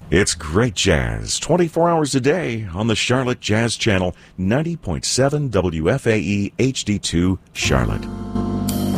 It's great jazz 24 hours a day on the Charlotte Jazz Channel, 90.7 WFAE HD2 Charlotte.